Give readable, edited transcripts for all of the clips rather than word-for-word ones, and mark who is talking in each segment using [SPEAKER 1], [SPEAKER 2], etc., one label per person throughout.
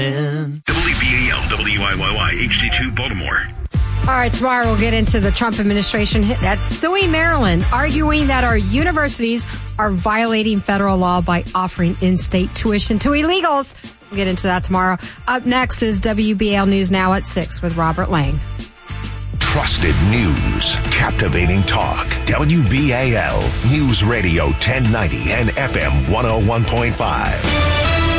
[SPEAKER 1] WBAL, WIYY, HD2 Baltimore.
[SPEAKER 2] All right, tomorrow we'll get into the Trump administration that's suing Maryland, arguing that our universities are violating federal law by offering in-state tuition to illegals. We'll get into that tomorrow. Up next is WBAL News Now at 6 with Robert Lang.
[SPEAKER 3] Trusted news, captivating talk. WBAL News Radio 1090 and FM 101.5.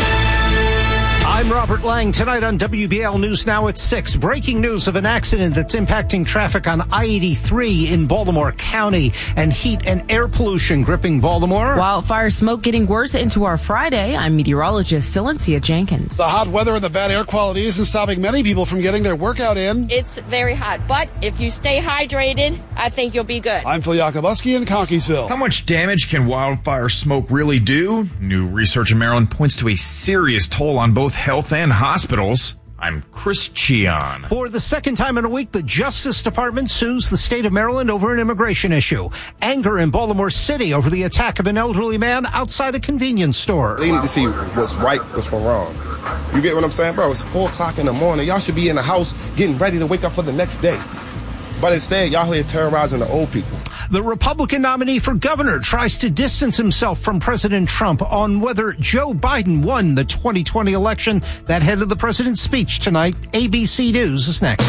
[SPEAKER 4] I'm Robert Lang. Tonight on WBAL News Now at 6. Breaking news of an accident that's impacting traffic on I-83 in Baltimore County, and heat and air pollution gripping Baltimore.
[SPEAKER 5] Wildfire smoke getting worse into our Friday. I'm meteorologist Silencia Jenkins.
[SPEAKER 6] The hot weather and the bad air quality isn't stopping many people from getting their workout in.
[SPEAKER 7] It's very hot, but if you stay hydrated, I think you'll be good.
[SPEAKER 6] I'm Phil Yakubuski in Conkeysville.
[SPEAKER 8] How much damage can wildfire smoke really do? New research in Maryland points to a serious toll on both health and hospitals. I'm Chris Chion.
[SPEAKER 4] For the second time in a week, the Justice Department sues the state of Maryland over an immigration issue. Anger in Baltimore City over the attack of an elderly man outside a convenience store.
[SPEAKER 9] They need to see what's right, what's wrong. You get what I'm saying, bro? It's 4 o'clock in the morning. Y'all should be in the house getting ready to wake up for the next day. But instead, y'all here terrorizing the old people.
[SPEAKER 4] The Republican nominee for governor tries to distance himself from President Trump on whether Joe Biden won the 2020 election. That head of the president's speech tonight. ABC News is next.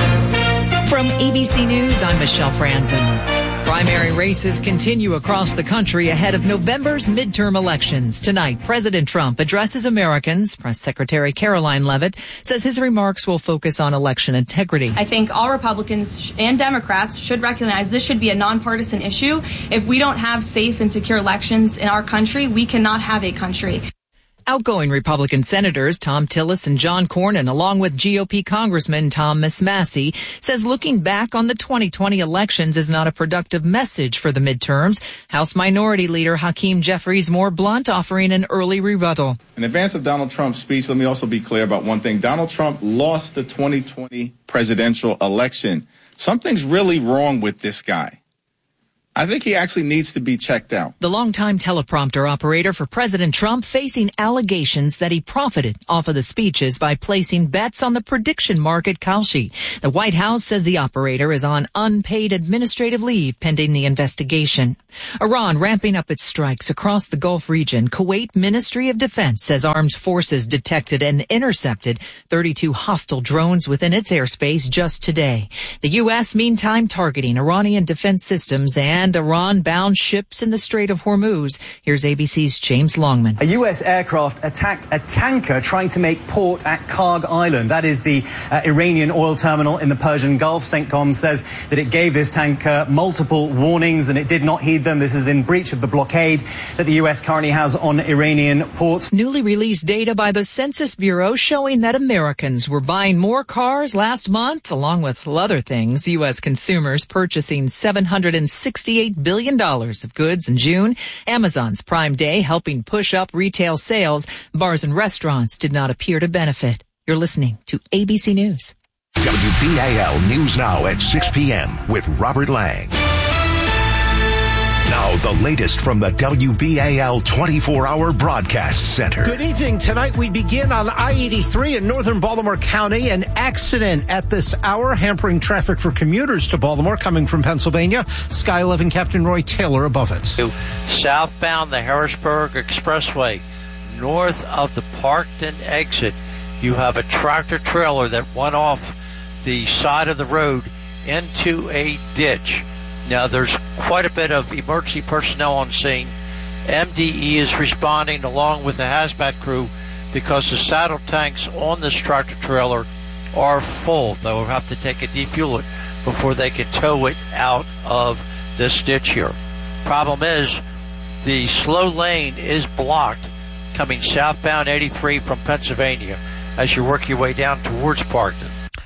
[SPEAKER 10] From ABC News, I'm Michelle Franzen. Primary races continue across the country ahead of November's midterm elections. Tonight, President Trump addresses Americans. Press Secretary Caroline Leavitt says his remarks will focus on election integrity.
[SPEAKER 11] I think all Republicans and Democrats should recognize this should be a nonpartisan issue. If we don't have safe and secure elections in our country, we cannot have a country.
[SPEAKER 10] Outgoing Republican Senators Tom Tillis and John Cornyn, along with GOP Congressman Thomas Massie, says looking back on the 2020 elections is not a productive message for the midterms. House Minority Leader Hakeem Jeffries more blunt, offering an early rebuttal.
[SPEAKER 12] In advance of Donald Trump's speech, let me also be clear about one thing. Donald Trump lost the 2020 presidential election. Something's really wrong with this guy. I think he actually needs to be checked out.
[SPEAKER 10] The longtime teleprompter operator for President Trump facing allegations that he profited off of the speeches by placing bets on the prediction market Kalshi. The White House says the operator is on unpaid administrative leave pending the investigation. Iran ramping up its strikes across the Gulf region. Kuwait Ministry of Defense says armed forces detected and intercepted 32 hostile drones within its airspace just today. The U.S. meantime targeting Iranian defense systems and Iran-bound ships in the Strait of Hormuz. Here's ABC's James Longman.
[SPEAKER 13] A U.S. aircraft attacked a tanker trying to make port at Karg Island. That is the Iranian oil terminal in the Persian Gulf. CENTCOM says that it gave this tanker multiple warnings and it did not heed them. This is in breach of the blockade that the U.S. currently has on Iranian ports.
[SPEAKER 10] Newly released data by the Census Bureau showing that Americans were buying more cars last month, along with other things. U.S. consumers purchasing $768 billion of goods in June. Amazon's Prime Day helping push up retail sales. Bars and restaurants did not appear to benefit. You're listening to ABC News.
[SPEAKER 3] WBAL News Now at 6 p.m. with Robert Lang. Now, the latest from the WBAL 24-hour broadcast center.
[SPEAKER 4] Good evening. Tonight we begin on I-83 in northern Baltimore County. An accident at this hour hampering traffic for commuters to Baltimore coming from Pennsylvania. Sky 11 Captain Roy Taylor above it.
[SPEAKER 14] Southbound the Harrisburg Expressway, north of the Parkton exit, you have a tractor trailer that went off the side of the road into a ditch. Now, there's quite a bit of emergency personnel on scene. MDE is responding along with the hazmat crew because the saddle tanks on this tractor trailer are full. They will have to take a defuel it before they can tow it out of this ditch here. Problem is, the slow lane is blocked coming southbound 83 from Pennsylvania as you work your way down towards Parkton.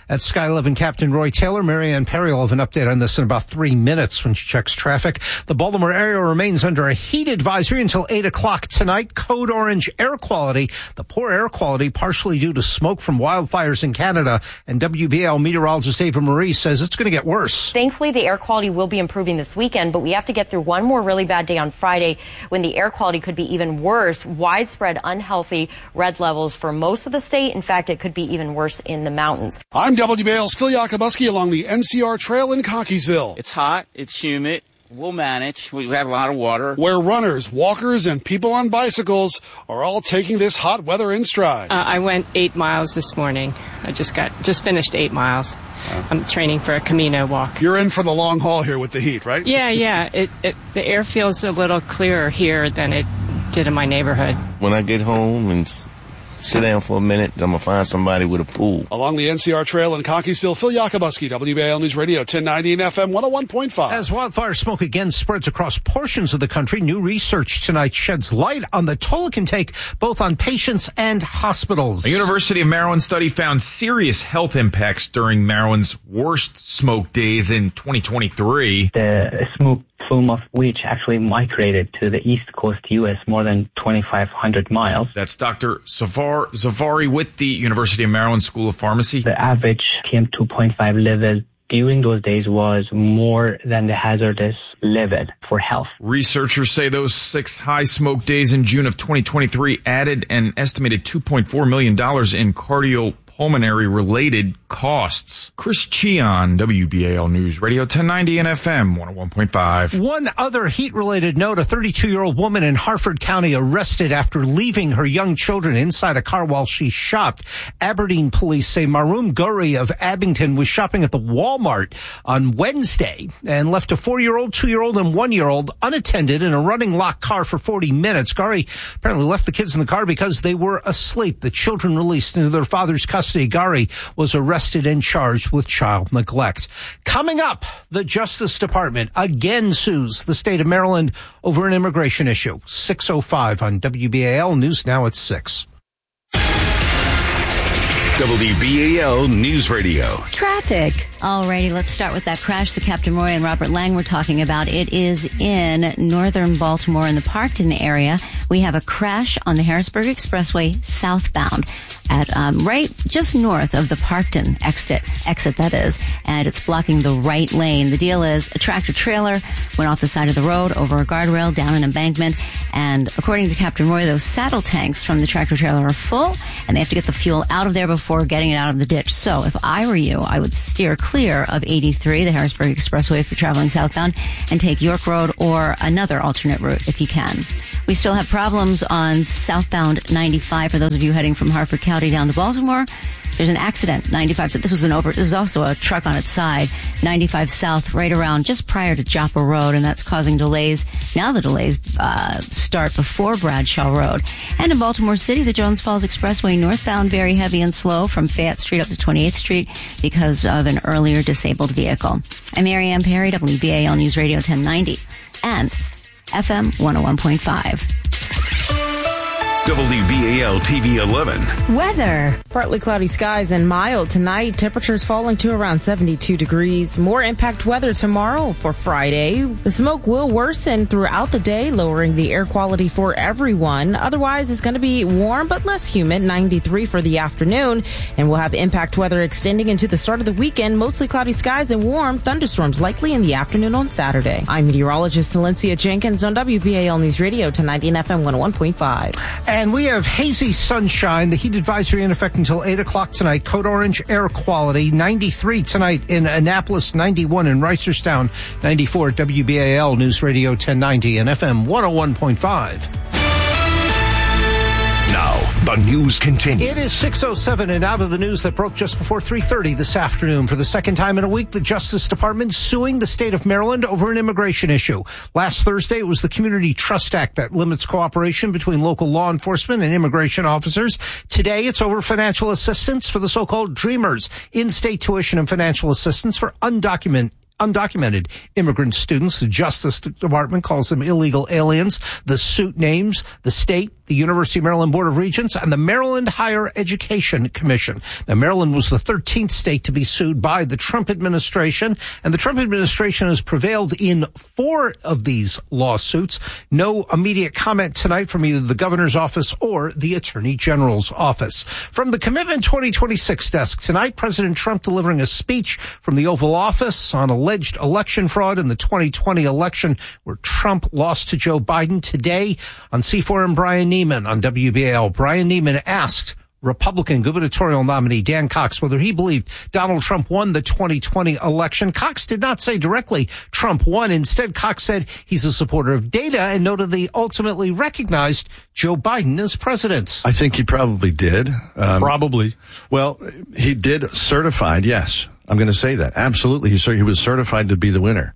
[SPEAKER 4] At Sky 11, Captain Roy Taylor, Marianne Perry will have an update on this in about 3 minutes when she checks traffic. The Baltimore area remains under a heat advisory until 8 o'clock tonight. Code orange air quality. The poor air quality partially due to smoke from wildfires in Canada. And WBAL meteorologist Ava Marie says it's going to get worse.
[SPEAKER 15] Thankfully, the air quality will be improving this weekend, but we have to get through one more really bad day on Friday when the air quality could be even worse. Widespread unhealthy red levels for most of the state. In fact, it could be even worse in the mountains.
[SPEAKER 6] I'm WBAL's Phil Yakubuski along the NCR Trail in Cockeysville.
[SPEAKER 16] It's hot. It's humid. We'll manage. We have a lot of water.
[SPEAKER 6] Where runners, walkers, and people on bicycles are all taking this hot weather in stride.
[SPEAKER 17] I went 8 miles this morning. I just finished 8 miles. I'm training for a Camino walk.
[SPEAKER 6] You're in for the long haul here with the heat, right?
[SPEAKER 17] Yeah. The air feels a little clearer here than it did in my neighborhood.
[SPEAKER 18] When I get home and sit down for a minute, I'm going to find somebody with a pool.
[SPEAKER 6] Along the NCR Trail in Cockeysville, Phil Yakubuski, WBAL News Radio, 1090 and FM 101.5.
[SPEAKER 4] As wildfire smoke again spreads across portions of the country, new research tonight sheds light on the toll it can take both on patients and hospitals.
[SPEAKER 8] A University of Maryland study found serious health impacts during Maryland's worst smoke days in 2023.
[SPEAKER 19] The smoke plume of which actually migrated to the East Coast U.S. more than 2,500 miles.
[SPEAKER 8] That's Dr. Zavari with the University of Maryland School of Pharmacy.
[SPEAKER 19] The average PM2.5 level during those days was more than the hazardous level for health.
[SPEAKER 8] Researchers say those 6 high smoke days in June of 2023 added an estimated $2.4 million in cardiopulmonary-related costs. Chris Cheon, WBAL News Radio 1090 and FM 101.5.
[SPEAKER 4] One other heat-related note, a 32-year-old woman in Harford County arrested after leaving her young children inside a car while she shopped. Aberdeen police say Maroon Gurry of Abington was shopping at the Walmart on Wednesday and left a 4-year-old, 2-year-old, and 1-year-old unattended in a running locked car for 40 minutes. Gurry apparently left the kids in the car because they were asleep. The children released into their father's custody. Gurry was arrested and charged with child neglect. Coming up, the Justice Department again sues the state of Maryland over an immigration issue. 6:05 on WBAL News Now at 6.
[SPEAKER 3] WBAL News Radio.
[SPEAKER 20] Traffic. Alrighty, let's start with that crash that Captain Roy and Robert Lang were talking about. It is in northern Baltimore in the Parkton area. We have a crash on the Harrisburg Expressway southbound at right just north of the Parkton exit that is, and it's blocking the right lane. The deal is a tractor trailer went off the side of the road over a guardrail down an embankment, and according to Captain Roy, those saddle tanks from the tractor trailer are full, and they have to get the fuel out of there before getting it out of the ditch. So if I were you, I would steer clear of 83, the Harrisburg Expressway, if you're traveling southbound, and take York Road or another alternate route if you can. We still have problems on southbound 95 for those of you heading from Harford County down to Baltimore. There's an accident, 95. This is also a truck on its side, 95 south, right around just prior to Joppa Road, and that's causing delays. Now the delays start before Bradshaw Road. And in Baltimore City, the Jones Falls Expressway northbound, very heavy and slow from Fayette Street up to 28th Street because of an earlier disabled vehicle. I'm Marianne Perry, WBAL News Radio 1090 and FM 101.5.
[SPEAKER 3] WBAL TV 11.
[SPEAKER 5] Weather. Partly cloudy skies and mild tonight. Temperatures falling to around 72 degrees. More impact weather tomorrow for Friday. The smoke will worsen throughout the day, lowering the air quality for everyone. Otherwise, it's going to be warm but less humid, 93 for the afternoon. And we'll have impact weather extending into the start of the weekend. Mostly cloudy skies and warm thunderstorms likely in the afternoon on Saturday. I'm meteorologist Valencia Jenkins on WBAL News Radio 1090 and FM 101.5.
[SPEAKER 4] And we have hazy sunshine. The heat advisory in effect until 8 o'clock tonight. Code orange air quality. 93 tonight in Annapolis, 91 in Reisterstown, 94 WBAL News Radio 1090 and FM 101.5.
[SPEAKER 3] Now, the news continues.
[SPEAKER 4] It is 6:07 and out of the news that broke just before 3:30 this afternoon. For the second time in a week, the Justice Department suing the state of Maryland over an immigration issue. Last Thursday, it was the Community Trust Act that limits cooperation between local law enforcement and immigration officers. Today, it's over financial assistance for the so-called Dreamers, in-state tuition and financial assistance for undocumented immigrant students. The Justice Department calls them illegal aliens. The suit names the state, the University of Maryland Board of Regents, and the Maryland Higher Education Commission. Now, Maryland was the 13th state to be sued by the Trump administration, and the Trump administration has prevailed in 4 of these lawsuits. No immediate comment tonight from either the governor's office or the attorney general's office. From the Commitment 2026 desk tonight, President Trump delivering a speech from the Oval Office on alleged election fraud in the 2020 election where Trump lost to Joe Biden. Today on C4 and Brian Neiman on WBAL. Brian Neiman asked Republican gubernatorial nominee Dan Cox whether he believed Donald Trump won the 2020 election. Cox did not say directly Trump won. Instead, Cox said he's a supporter of data and noted they ultimately recognized Joe Biden as president.
[SPEAKER 21] I think he probably did. Probably. Well, he did certified, yes. I'm going to say that. Absolutely. He was certified to be the winner.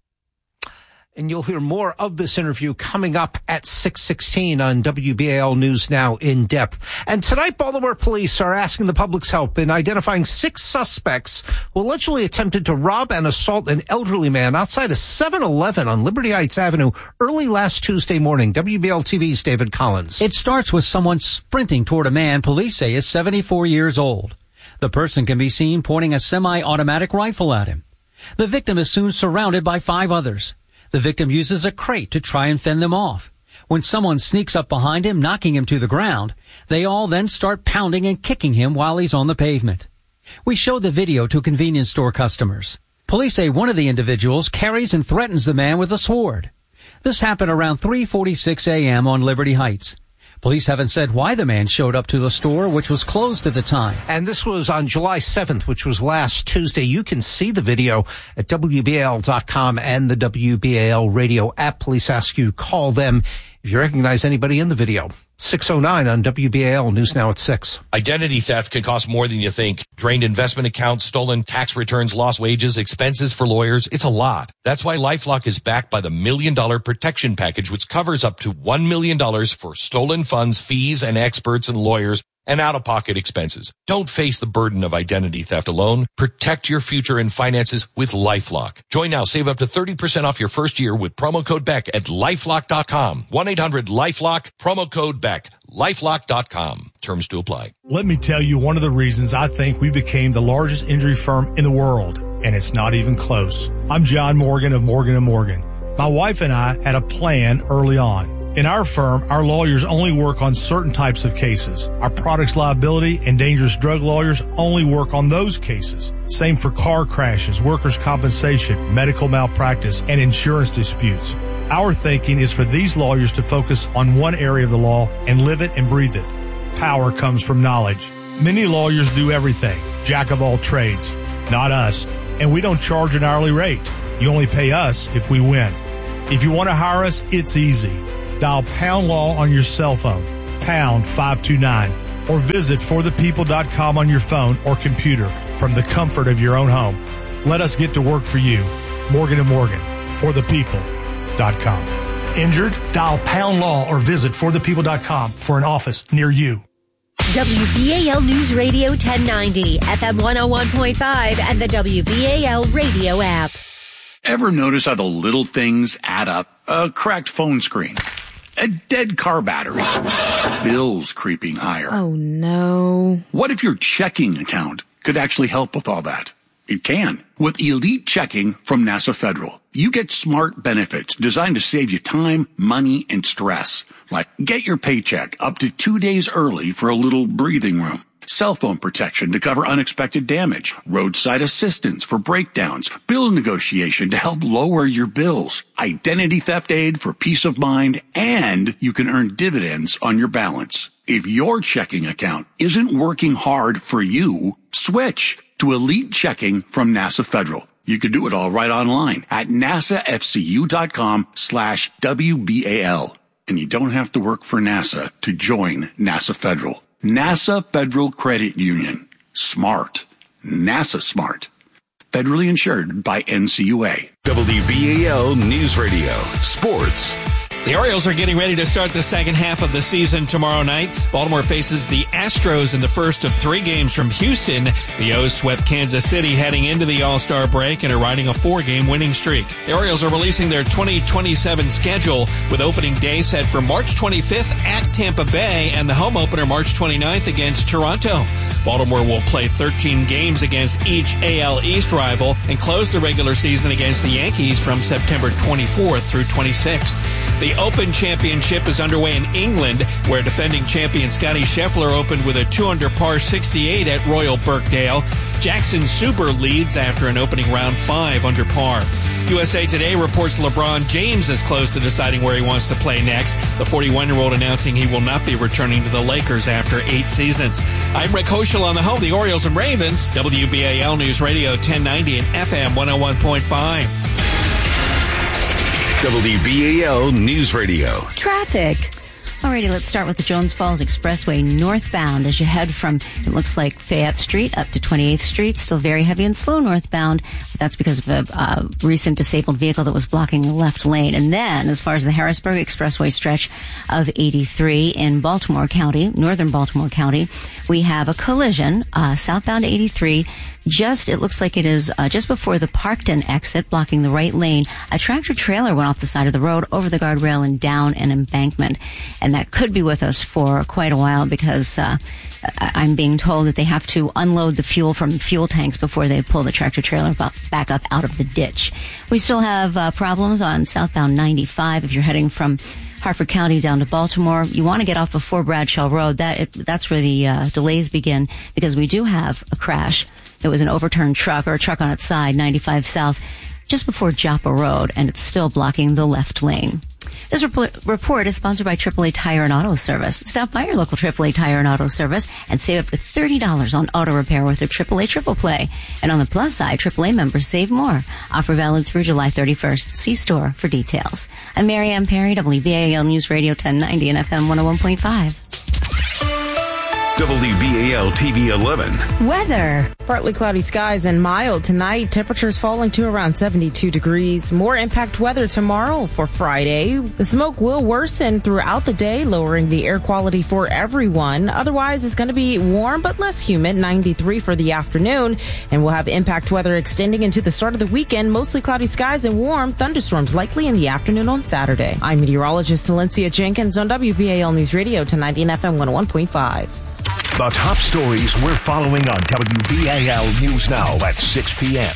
[SPEAKER 4] And you'll hear more of this interview coming up at 6:16 on WBAL News Now in depth. And tonight, Baltimore police are asking the public's help in identifying 6 suspects who allegedly attempted to rob and assault an elderly man outside a 7-Eleven on Liberty Heights Avenue early last Tuesday morning. WBAL TV's David Collins.
[SPEAKER 22] It starts with someone sprinting toward a man police say is 74 years old. The person can be seen pointing a semi-automatic rifle at him. The victim is soon surrounded by 5 others. The victim uses a crate to try and fend them off. When someone sneaks up behind him, knocking him to the ground, they all then start pounding and kicking him while he's on the pavement. We showed the video to convenience store customers. Police say one of the individuals carries and threatens the man with a sword. This happened around 3:46 a.m. on Liberty Heights. Police haven't said why the man showed up to the store, which was closed at the time.
[SPEAKER 4] And this was on July 7th, which was last Tuesday. You can see the video at WBAL.com and the WBAL radio app. Police ask you to call them if you recognize anybody in the video. 6:09 on WBAL News Now at 6.
[SPEAKER 23] Identity theft can cost more than you think. Drained investment accounts, stolen tax returns, lost wages, expenses for lawyers. It's a lot. That's why LifeLock is backed by the $1 Million Protection Package, which covers up to $1 million for stolen funds, fees, and experts and lawyers and out-of-pocket expenses. Don't face the burden of identity theft alone. Protect your future and finances with LifeLock. Join now. Save up to 30% off your first year with promo code BECK at LifeLock.com. 1-800-LifeLock, promo code BECK. LifeLock.com. Terms to apply.
[SPEAKER 24] Let me tell you one of the reasons I think we became the largest injury firm in the world, and it's not even close. I'm John Morgan of Morgan & Morgan. My wife and I had a plan early on. In our firm, our lawyers only work on certain types of cases. Our products liability and dangerous drug lawyers only work on those cases. Same for car crashes, workers' compensation, medical malpractice, and insurance disputes. Our thinking is for these lawyers to focus on one area of the law and live it and breathe it. Power comes from knowledge. Many lawyers do everything, jack of all trades. Not us. And we don't charge an hourly rate. You only pay us if we win. If you want to hire us, it's easy. Dial Pound Law on your cell phone, pound 529, or visit forthepeople.com on your phone or computer from the comfort of your own home. Let us get to work for you. Morgan & Morgan, forthepeople.com. Injured? Dial Pound Law or visit forthepeople.com for an office near you.
[SPEAKER 25] WBAL News Radio 1090, FM 101.5, and the WBAL radio app.
[SPEAKER 26] Ever notice how the little things add up? A cracked phone screen, a dead car battery, bills creeping higher.
[SPEAKER 5] Oh, no.
[SPEAKER 26] What if your checking account could actually help with all that? It can. With Elite Checking from NASA Federal, you get smart benefits designed to save you time, money, and stress. Like get your paycheck up to 2 days early for a little breathing room. Cell phone protection to cover unexpected damage, roadside assistance for breakdowns, bill negotiation to help lower your bills, identity theft aid for peace of mind, and you can earn dividends on your balance. If your checking account isn't working hard for you, switch to Elite Checking from NASA Federal. You can do it all right online at nasafcu.com/WBAL. And you don't have to work for NASA to join NASA Federal. NASA Federal Credit Union. Smart. NASA smart. Federally insured by NCUA.
[SPEAKER 3] WBAL News Radio. Sports.
[SPEAKER 1] The Orioles are getting ready to start the second half of the season tomorrow night. Baltimore faces the Astros in the first of 3 games from Houston. The O's swept Kansas City heading into the All-Star break and are riding a 4-game winning streak. The Orioles are releasing their 2027 schedule with opening day set for March 25th at Tampa Bay and the home opener March 29th against Toronto. Baltimore will play 13 games against each AL East rival and close the regular season against the Yankees from September 24th through 26th. The Open Championship is underway in England, where defending champion Scottie Scheffler opened with a 2-under par 68 at Royal Birkdale. Jackson Suber leads after an opening round 5 under par. USA Today reports LeBron James is close to deciding where he wants to play next. The 41-year-old announcing he will not be returning to the Lakers after 8 seasons. I'm Rick Hoschel on the home of the Orioles and Ravens, WBAL News Radio 1090 and FM 101.5.
[SPEAKER 3] WBAL News Radio.
[SPEAKER 20] Traffic. Alrighty, let's start with the Jones Falls Expressway northbound as you head from, it looks like Fayette Street up to 28th Street. Still very heavy and slow northbound. That's because of a recent disabled vehicle that was blocking the left lane. And then, as far as the Harrisburg Expressway stretch of 83 in Baltimore County, northern Baltimore County, we have a collision, southbound 83. It looks like it is just before the Parkton exit, blocking the right lane. A tractor trailer went off the side of the road, over the guardrail, and down an embankment. And that could be with us for quite a while because I'm being told that they have to unload the fuel from fuel tanks before they pull the tractor trailer back up out of the ditch. We still have problems on southbound 95 if you're heading from Harford County down to Baltimore. You want to get off before Bradshaw Road. That's where the delays begin because we do have a crash. It was an overturned truck or a truck on its side, 95 South, just before Joppa Road, and it's still blocking the left lane. This report is sponsored by AAA Tire and Auto Service. Stop by your local AAA Tire and Auto Service and save up to $30 on auto repair with their AAA Triple Play. And on the plus side, AAA members save more. Offer valid through July 31st. See store for details. I'm Mary Ann Perry, WBAL News Radio 1090 and FM 101.5.
[SPEAKER 3] WBAL TV 11.
[SPEAKER 5] Weather. Partly cloudy skies and mild tonight. Temperatures falling to around 72 degrees. More impact weather tomorrow for Friday. The smoke will worsen throughout the day, lowering the air quality for everyone. Otherwise, it's going to be warm but less humid, 93 for the afternoon. And we'll have impact weather extending into the start of the weekend. Mostly cloudy skies and warm thunderstorms likely in the afternoon on Saturday. I'm meteorologist Valencia Jenkins on WBAL News Radio 1090 and FM 101.5.
[SPEAKER 3] The top stories we're following on WBAL News Now at 6 p.m.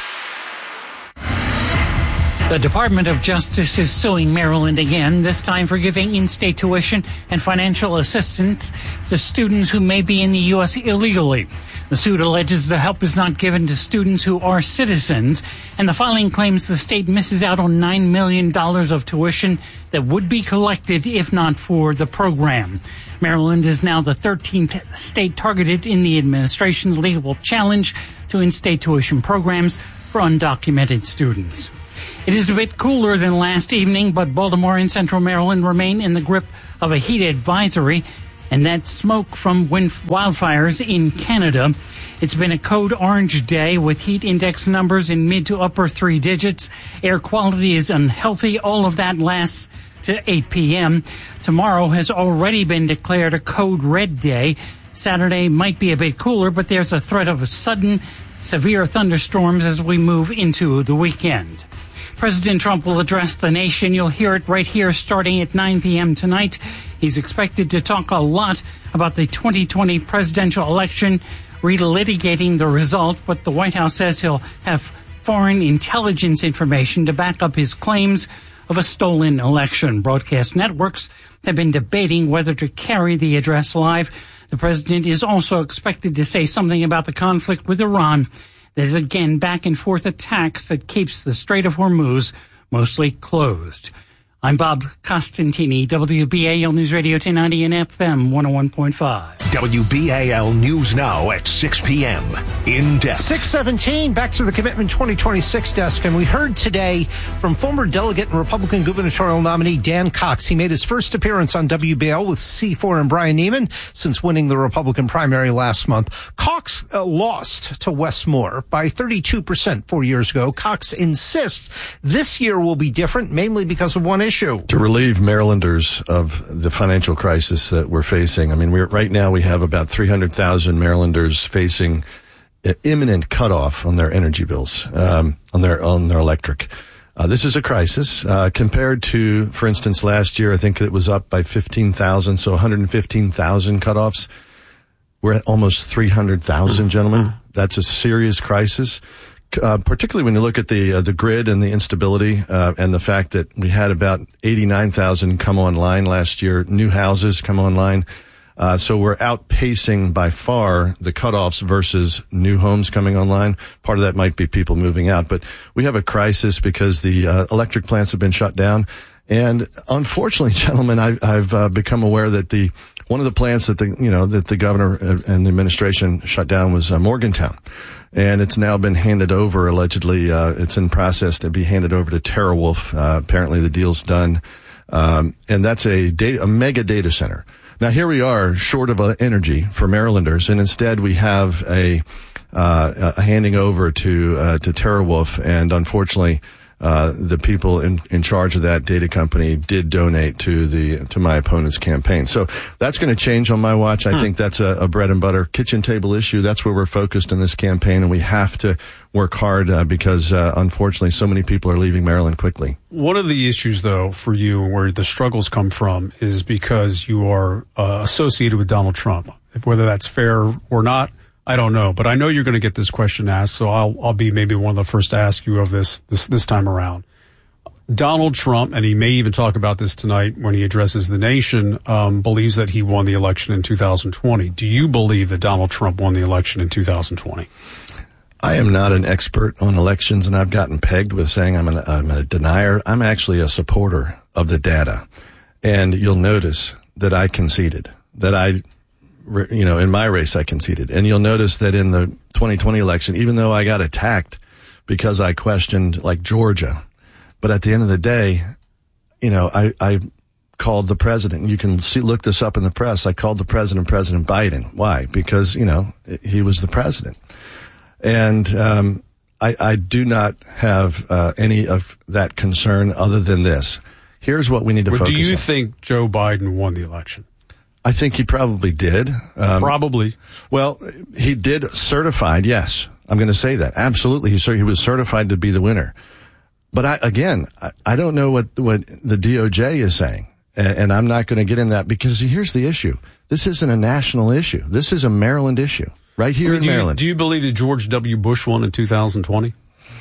[SPEAKER 2] The Department of Justice is suing Maryland again, this time for giving in-state tuition and financial assistance to students who may be in the U.S. illegally. The suit alleges the help is not given to students who are citizens, and the filing claims the state misses out on $9 million of tuition that would be collected if not for the program. Maryland is now the 13th state targeted in the administration's legal challenge to in-state tuition programs for undocumented students. It is a bit cooler than last evening, but Baltimore and Central Maryland remain in the grip of a heat advisory, and that smoke from wildfires in Canada. It's been a code orange day with heat index numbers in mid to upper 3 digits. Air quality is unhealthy. All of that lasts to 8 p.m. Tomorrow has already been declared a code red day. Saturday might be a bit cooler, but there's a threat of sudden severe thunderstorms as we move into the weekend. President Trump will address the nation. You'll hear it right here starting at 9 p.m. tonight. He's expected to talk a lot about the 2020 presidential election, relitigating the result, but the White House says he'll have foreign intelligence information to back up his claims of a stolen election. Broadcast networks have been debating whether to carry the address live. The president is also expected to say something about the conflict with Iran. There's again back and forth attacks that keeps the Strait of Hormuz mostly closed. I'm Bob Costantini, WBAL News Radio 1090 and FM 101.5.
[SPEAKER 3] WBAL News Now at 6 p.m. In depth.
[SPEAKER 4] 6:17, back to the Commitment 2026 desk, and we heard today from former delegate and Republican gubernatorial nominee Dan Cox. He made his first appearance on WBAL with C4 and Brian Neiman since winning the Republican primary last month. Cox lost to Wes Moore by 32% 4 years ago. Cox insists this year will be different, mainly because of one issue. issue.
[SPEAKER 21] To relieve Marylanders of the financial crisis that we're facing. I mean, right now we have about 300,000 Marylanders facing imminent cutoff on their energy bills, on their electric. This is a crisis, compared to, for instance, last year, I think it was up by 15,000, so 115,000 cutoffs. We're at almost 300,000, gentlemen. That's a serious crisis, particularly when you look at the grid and the instability, and the fact that we had about 89,000 come online last year, new houses come online. So we're outpacing by far the cutoffs versus new homes coming online. Part of that might be people moving out, but we have a crisis because the electric plants have been shut down. And unfortunately, gentlemen, I've become aware that one of the plants that the governor and the administration shut down was Morgantown. And it's now been handed over, allegedly, it's in process to be handed over to TeraWulf. Apparently the deal's done. And that's a mega data center. Now here we are short of energy for Marylanders, and instead we have a handing over to TeraWulf, and unfortunately, the people in charge of that data company did donate to my opponent's campaign. So that's going to change on my watch. I think that's a bread and butter kitchen table issue. That's where we're focused in this campaign, and we have to work hard because unfortunately so many people are leaving Maryland quickly.
[SPEAKER 7] One of the issues, though, for you, where the struggles come from, is because you are associated with Donald Trump. Whether that's fair or not, I don't know, but I know you're going to get this question asked, so I'll be maybe one of the first to ask you of this time around. Donald Trump, and he may even talk about this tonight when he addresses the nation, believes that he won the election in 2020. Do you believe that Donald Trump won the election in 2020?
[SPEAKER 21] I am not an expert on elections, and I've gotten pegged with saying I'm a denier. I'm actually a supporter of the data, and you'll notice that I conceded, that in my race, I conceded. And you'll notice that in the 2020 election, even though I got attacked because I questioned like Georgia, but at the end of the day, I called the president. You can look this up in the press. I called the President Biden. Why? Because, he was the president. And, I do not have, any of that concern other than this. Here's what we need to focus on.
[SPEAKER 7] Do you think Joe Biden won the election?
[SPEAKER 21] I think he probably did.
[SPEAKER 7] Probably.
[SPEAKER 21] Well, he did certified, yes. I'm going to say that. Absolutely. He was certified to be the winner. But I don't know what the DOJ is saying. And I'm not going to get in that because here's the issue. This isn't a national issue. This is a Maryland issue. Right here in Maryland.
[SPEAKER 7] Do you believe that George W. Bush won in 2020?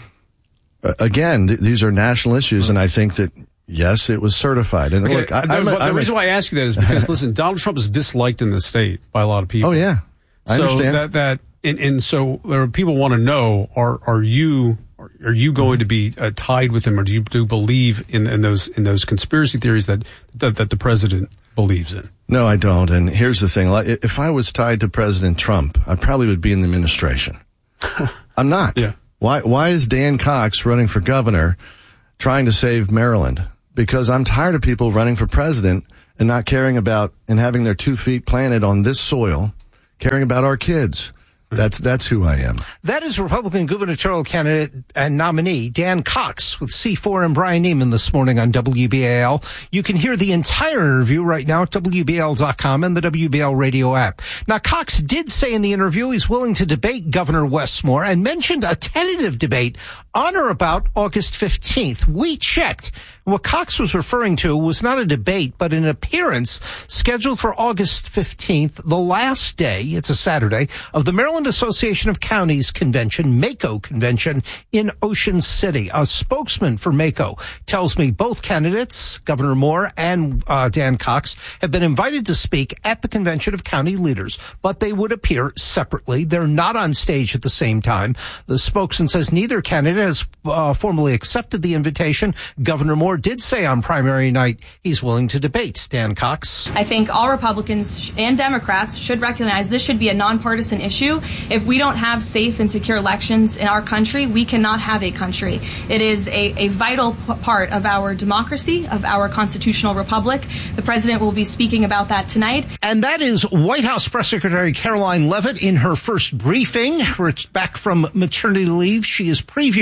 [SPEAKER 21] These are national issues, and I think that, yes, it was certified. And look,
[SPEAKER 7] the reason why I ask you that is because, listen, Donald Trump is disliked in the state by a lot of people.
[SPEAKER 21] Oh, yeah. I understand.
[SPEAKER 7] And so there are people want to know, are you going to be tied with him, or do you believe in those conspiracy theories that the president believes in?
[SPEAKER 21] No, I don't. And here's the thing. If I was tied to President Trump, I probably would be in the administration. I'm not.
[SPEAKER 7] Yeah.
[SPEAKER 21] Why is Dan Cox running for governor trying to save Maryland? Because I'm tired of people running for president and not caring about and having their 2 feet planted on this soil, caring about our kids. That's who I am.
[SPEAKER 4] That is Republican gubernatorial candidate and nominee Dan Cox with C4 and Brian Neiman this morning on WBAL. You can hear the entire interview right now at WBAL.com and the WBAL radio app. Now, Cox did say in the interview he's willing to debate Governor Westmore and mentioned a tentative debate on or about August 15th. We checked. What Cox was referring to was not a debate, but an appearance scheduled for August 15th, the last day, it's a Saturday, of the Maryland Association of Counties Convention, MACO Convention, in Ocean City. A spokesman for MACO tells me both candidates, Governor Moore and Dan Cox, have been invited to speak at the Convention of County Leaders, but they would appear separately. They're not on stage at the same time. The spokesman says neither candidate has formally accepted the invitation. Governor Moore did say on primary night he's willing to debate Dan Cox.
[SPEAKER 9] I think all Republicans and Democrats should recognize this should be a nonpartisan issue. If we don't have safe and secure elections in our country, we cannot have a country. It is a vital part of our democracy, of our constitutional republic. The president will be speaking about that tonight.
[SPEAKER 4] And that is White House Press Secretary Caroline Leavitt in her first briefing. Back from maternity leave, she is previewing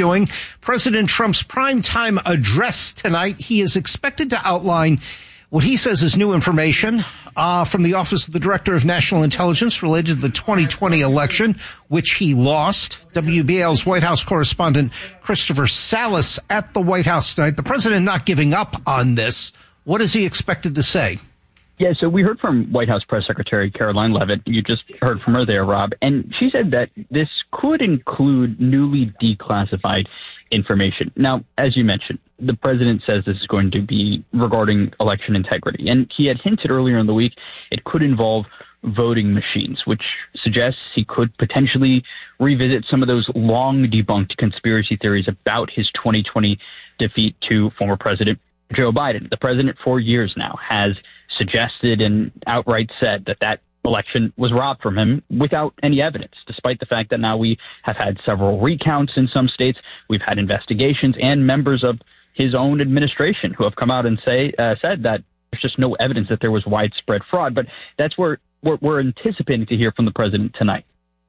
[SPEAKER 4] previewing President Trump's primetime address tonight. He is expected to outline what he says is new information from the Office of the Director of National Intelligence related to the 2020 election, which he lost. WBAL's White House correspondent Christopher Salas at the White House tonight. The president not giving up on this. What is he expected to say?
[SPEAKER 10] Yeah, so we heard from White House Press Secretary Caroline Leavitt. You just heard from her there, Rob. And she said that this could include newly declassified information. Now, as you mentioned, the president says this is going to be regarding election integrity. And he had hinted earlier in the week it could involve voting machines, which suggests he could potentially revisit some of those long debunked conspiracy theories about his 2020 defeat to former President Joe Biden. The president for years now has suggested and outright said that election was robbed from him without any evidence, despite the fact that now we have had several recounts in some states. We've had investigations and members of his own administration who have come out and said that there's just no evidence that there was widespread fraud. But that's where we're anticipating to hear from the president tonight.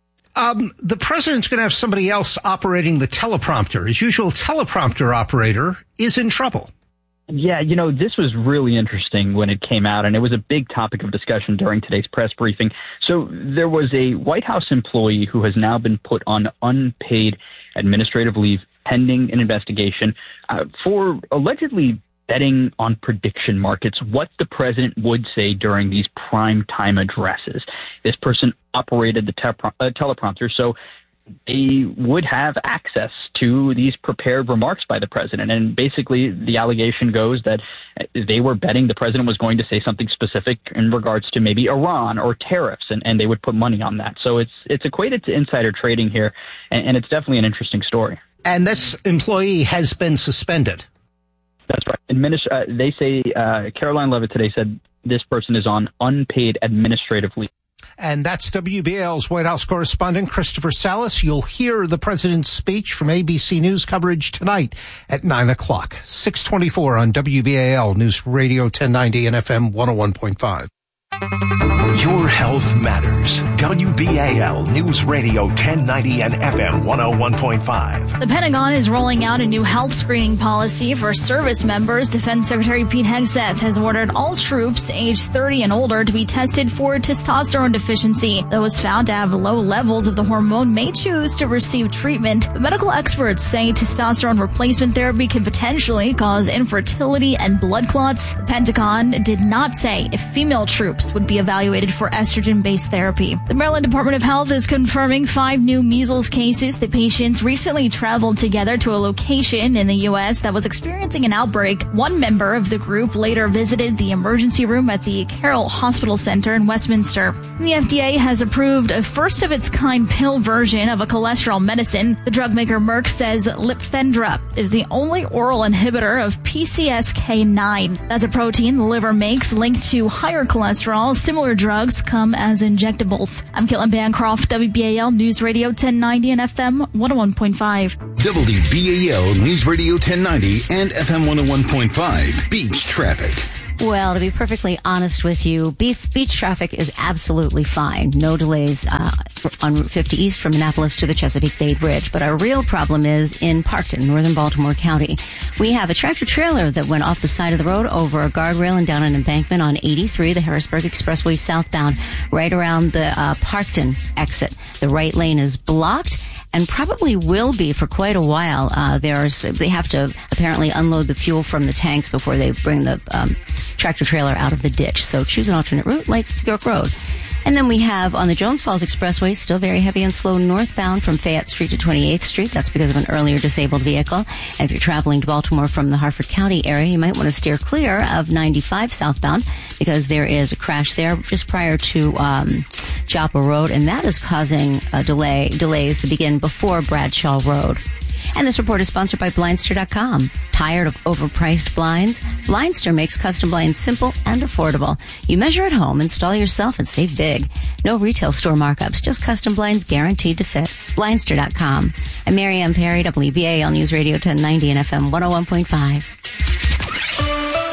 [SPEAKER 4] The president's going to have somebody else operating the teleprompter. His usual teleprompter operator is in trouble.
[SPEAKER 10] Yeah, this was really interesting when it came out, and it was a big topic of discussion during today's press briefing. So there was a White House employee who has now been put on unpaid administrative leave pending an investigation for allegedly betting on prediction markets, what the president would say during these prime time addresses. This person operated the teleprompter, so they would have access to these prepared remarks by the president. And basically the allegation goes that they were betting the president was going to say something specific in regards to maybe Iran or tariffs, and they would put money on that. So it's equated to insider trading here, and it's definitely an interesting story.
[SPEAKER 4] And this employee has been suspended.
[SPEAKER 10] That's right. They say Caroline Leavitt today said this person is on unpaid administrative leave.
[SPEAKER 4] And that's WBAL's White House correspondent Christopher Salas. You'll hear the president's speech from ABC News coverage tonight at 9 o'clock. 624 on WBAL News Radio 1090 and FM 101.5.
[SPEAKER 3] Your health matters. WBAL News Radio 1090 and FM 101.5.
[SPEAKER 11] The Pentagon is rolling out a new health screening policy for service members. Defense Secretary Pete Hegseth has ordered all troops aged 30 and older to be tested for testosterone deficiency. Those found to have low levels of the hormone may choose to receive treatment, but medical experts say testosterone replacement therapy can potentially cause infertility and blood clots. The Pentagon did not say if female troops would be evaluated for estrogen-based therapy. The Maryland Department of Health is confirming 5 new measles cases. The patients recently traveled together to a location in the U.S. that was experiencing an outbreak. One member of the group later visited the emergency room at the Carroll Hospital Center in Westminster. And the FDA has approved a first-of-its-kind pill version of a cholesterol medicine. The drug maker Merck says Lipfendra is the only oral inhibitor of PCSK9. That's a protein the liver makes linked to higher cholesterol. Similar drugs come as injectables. I'm Caitlin Bancroft, WBAL News Radio 1090 and FM 101.5.
[SPEAKER 12] WBAL News Radio 1090 and FM 101.5. Beach traffic.
[SPEAKER 20] Well, to be perfectly honest with you, beach traffic is absolutely fine. No delays on Route 50 East from Annapolis to the Chesapeake Bay Bridge. But our real problem is in Parkton, northern Baltimore County. We have a tractor trailer that went off the side of the road over a guardrail and down an embankment on 83, the Harrisburg Expressway southbound, right around the Parkton exit. The right lane is blocked and probably will be for quite a while. They have to apparently unload the fuel from the tanks before they bring the tractor trailer out of the ditch. So choose an alternate route like York Road. And then we have on the Jones Falls Expressway, still very heavy and slow northbound from Fayette Street to 28th Street. That's because of an earlier disabled vehicle. And if you're traveling to Baltimore from the Harford County area, you might want to steer clear of 95 southbound because there is a crash there just prior to Joppa Road, and that is causing delays that begin before Bradshaw Road. And this report is sponsored by Blindster.com. Tired of overpriced blinds? Blindster makes custom blinds simple and affordable. You measure at home, install yourself, and save big. No retail store markups, just custom blinds guaranteed to fit. Blindster.com. I'm Mary Ann Perry, WBAL News Radio 1090 and FM 101.5.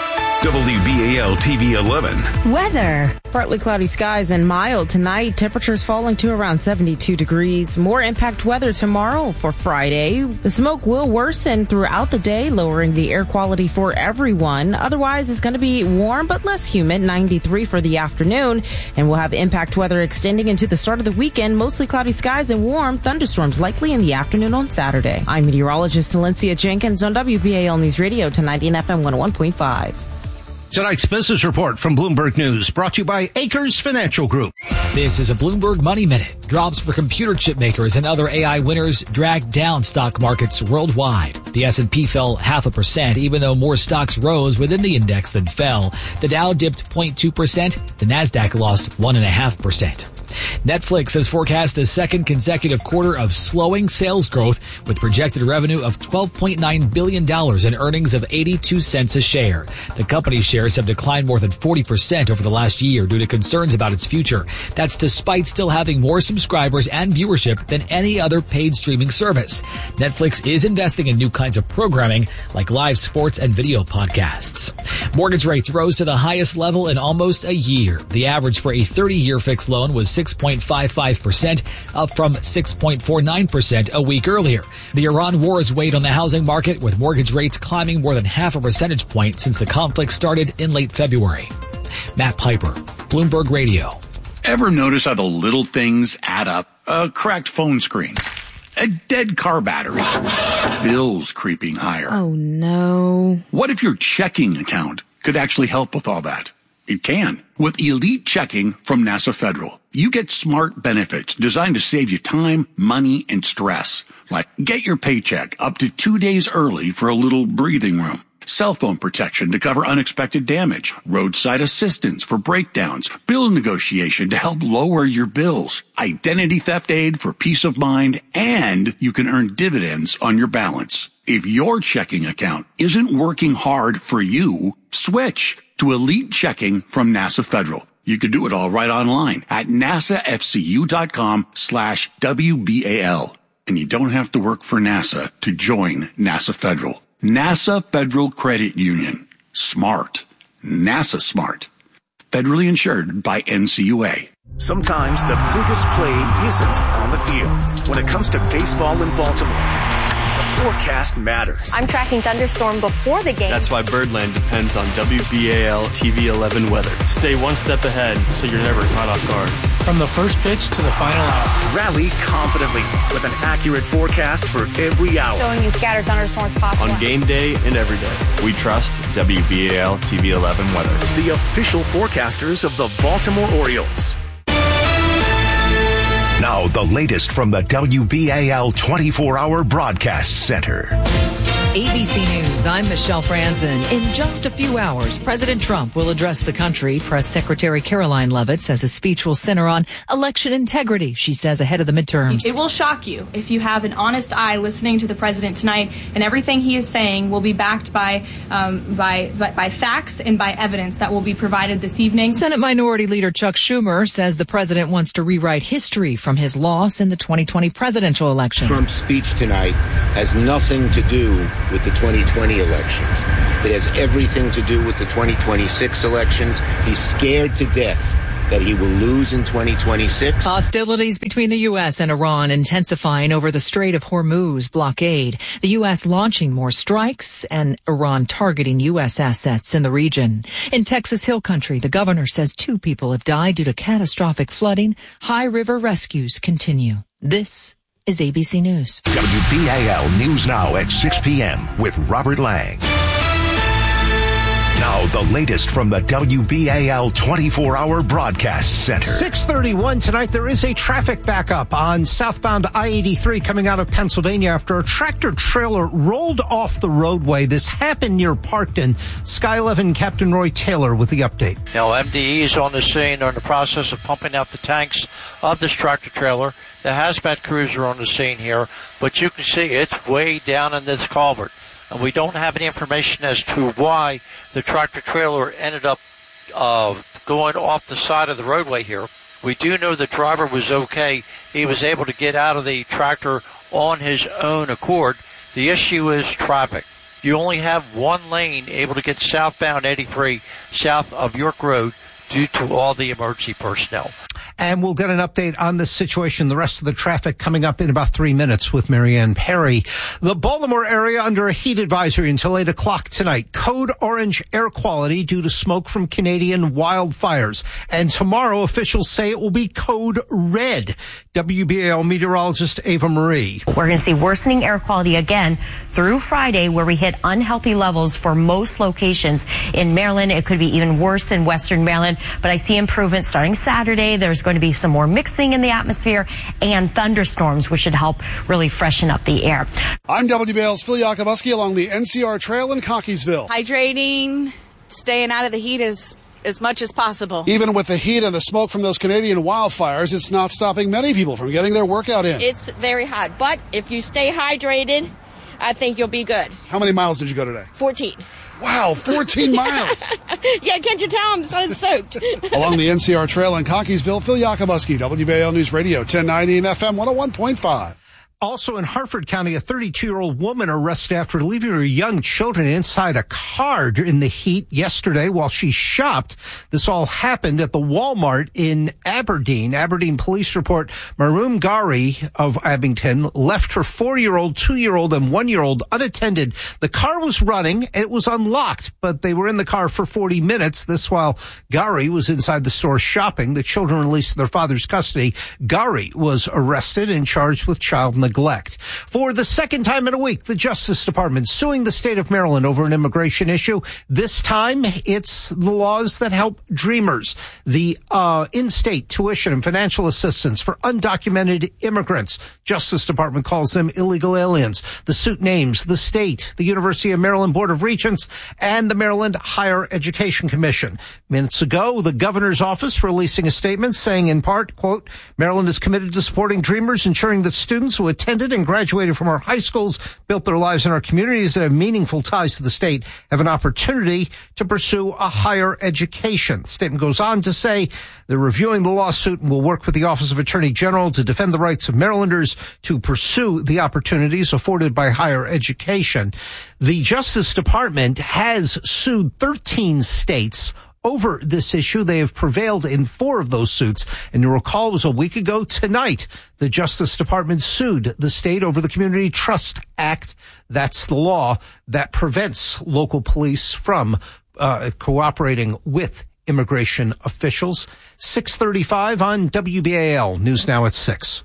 [SPEAKER 12] WBAL TV 11.
[SPEAKER 25] Weather.
[SPEAKER 5] Partly cloudy skies and mild tonight. Temperatures falling to around 72 degrees. More impact weather tomorrow for Friday. The smoke will worsen throughout the day, lowering the air quality for everyone. Otherwise, it's going to be warm but less humid, 93 for the afternoon. And we'll have impact weather extending into the start of the weekend. Mostly cloudy skies and warm. Thunderstorms likely in the afternoon on Saturday. I'm meteorologist Valencia Jenkins on WBAL News Radio 1090 and FM 101.5.
[SPEAKER 4] Tonight's business report from Bloomberg News, brought to you by Acres Financial Group.
[SPEAKER 13] This is a Bloomberg Money Minute. Drops for computer chip makers and other AI winners dragged down stock markets worldwide. The S&P fell 0.5%, even though more stocks rose within the index than fell. The Dow dipped 0.2%. The Nasdaq lost 1.5%. Netflix has forecast a second consecutive quarter of slowing sales growth with projected revenue of $12.9 billion and earnings of 82 cents a share. The company's shares have declined more than 40% over the last year due to concerns about its future. That's despite still having more subscribers and viewership than any other paid streaming service. Netflix is investing in new kinds of programming like live sports and video podcasts. Mortgage rates rose to the highest level in almost a year. The average for a 30-year fixed loan was 6.55%, up from 6.49% a week earlier. The Iran war has weighed on the housing market, with mortgage rates climbing more than 0.5 percentage point since the conflict started in late February. Matt Piper, Bloomberg Radio.
[SPEAKER 26] Ever notice how the little things add up? A cracked phone screen, a dead car battery, bills creeping higher.
[SPEAKER 5] Oh, no.
[SPEAKER 26] What if your checking account could actually help with all that? It can. With Elite Checking from NASA Federal, you get smart benefits designed to save you time, money, and stress. Like get your paycheck up to 2 days early for a little breathing room. Cell phone protection to cover unexpected damage, roadside assistance for breakdowns, bill negotiation to help lower your bills, identity theft aid for peace of mind, and you can earn dividends on your balance. If your checking account isn't working hard for you, switch to Elite Checking from NASA Federal. You can do it all right online at nasafcu.com/WBAL. And you don't have to work for NASA to join NASA Federal. NASA Federal Credit Union. Smart. NASA smart. Federally insured by NCUA.
[SPEAKER 3] Sometimes the biggest play isn't on the field. When it comes to baseball in Baltimore, the forecast matters.
[SPEAKER 14] I'm tracking thunderstorm before the game.
[SPEAKER 15] That's why Birdland depends on WBAL TV 11 weather. Stay one step ahead so you're never caught off guard.
[SPEAKER 16] From the first pitch to the final out.
[SPEAKER 3] Rally confidently with an accurate forecast for every hour.
[SPEAKER 14] Showing you scattered thunderstorms possible.
[SPEAKER 15] On game day and every day, we trust WBAL TV 11 weather.
[SPEAKER 3] The official forecasters of the Baltimore Orioles. Now, the latest from the WBAL 24-hour broadcast center.
[SPEAKER 17] ABC News, I'm Michelle Franzen. In just a few hours, President Trump will address the country. Press Secretary Caroline Leavitt says his speech will center on election integrity, she says, ahead of the midterms.
[SPEAKER 9] It will shock you if you have an honest eye listening to the president tonight, and everything he is saying will be backed by facts and by evidence that will be provided this evening.
[SPEAKER 17] Senate Minority Leader Chuck Schumer says the president wants to rewrite history from his loss in the 2020 presidential election.
[SPEAKER 18] Trump's speech tonight has nothing to do with the 2020 elections. It has everything to do with the 2026 elections. He's scared to death that he will lose in 2026.
[SPEAKER 17] Hostilities between the U.S. and Iran intensifying over the Strait of Hormuz blockade. The U.S. launching more strikes and Iran targeting U.S. assets in the region. In Texas Hill Country, the governor says 2 people have died due to catastrophic flooding. High River rescues continue. This is ABC News.
[SPEAKER 3] WBAL News Now at 6 p.m. with Robert Lang. Now, the latest from the WBAL 24-hour broadcast center.
[SPEAKER 4] 6:31 tonight, there is a traffic backup on southbound I-83 coming out of Pennsylvania after a tractor-trailer rolled off the roadway. This happened near Parkton. Sky 11 Captain Roy Taylor with the update.
[SPEAKER 27] Now, MDE is on the scene. They're in the process of pumping out the tanks of this tractor-trailer. The hazmat crews are on the scene here, but you can see it's way down in this culvert. And we don't have any information as to why the tractor-trailer ended up going off the side of the roadway here. We do know the driver was okay. He was able to get out of the tractor on his own accord. The issue is traffic. You only have one lane able to get southbound 83 south of York Road due to all the emergency personnel.
[SPEAKER 4] And we'll get an update on this situation, the rest of the traffic coming up in about 3 minutes with Marianne Perry. The Baltimore area under a heat advisory until 8 o'clock tonight. Code orange air quality due to smoke from Canadian wildfires. And tomorrow officials say it will be code red. WBAL meteorologist Ava Marie.
[SPEAKER 1] We're going to see worsening air quality again through Friday, where we hit unhealthy levels for most locations in Maryland. It could be even worse in Western Maryland, but I see improvement starting Saturday. There's going to be some more mixing in the atmosphere and thunderstorms, which should help really freshen up the air.
[SPEAKER 6] I'm WBAL's Phil Yakubuski along the NCR Trail in Cockeysville.
[SPEAKER 8] Hydrating, staying out of the heat as much as possible.
[SPEAKER 6] Even with the heat and the smoke from those Canadian wildfires, it's not stopping many people from getting their workout in.
[SPEAKER 8] It's very hot, but if you stay hydrated, I think you'll be good.
[SPEAKER 6] How many miles did you go today?
[SPEAKER 8] 14.
[SPEAKER 6] Wow, 14 miles.
[SPEAKER 8] Yeah, can't you tell I'm sun-soaked?
[SPEAKER 6] Along the NCR Trail in Cockeysville, Phil Yakubuski, WBAL News Radio, 1090 and FM 101.5.
[SPEAKER 4] Also in Harford County, a 32-year-old woman arrested after leaving her young children inside a car in the heat yesterday while she shopped. This all happened at the Walmart in Aberdeen. Aberdeen police report Maroon Gari of Abington left her 4-year-old, 2-year-old, and 1-year-old unattended. The car was running. It was unlocked, but they were in the car for 40 minutes. This while Gari was inside the store shopping. The children released to their father's custody. Gari was arrested and charged with child neglect. For the second time in a week, the Justice Department suing the state of Maryland over an immigration issue. This time, it's the laws that help dreamers. The in-state tuition and financial assistance for undocumented immigrants. Justice Department calls them illegal aliens. The suit names the state, the University of Maryland Board of Regents, and the Maryland Higher Education Commission. Minutes ago, the governor's office releasing a statement saying in part, quote, Maryland is committed to supporting dreamers, ensuring that students who attended and graduated from our high schools, built their lives in our communities that have meaningful ties to the state, have an opportunity to pursue a higher education. The statement goes on to say they're reviewing the lawsuit and will work with the Office of Attorney General to defend the rights of Marylanders to pursue the opportunities afforded by higher education. The Justice Department has sued 13 states over this issue. They have prevailed in 4 of those suits. And you'll recall it was a week ago tonight, the Justice Department sued the state over the Community Trust Act. That's the law that prevents local police from cooperating with immigration officials. 6:35 on WBAL. News now at 6.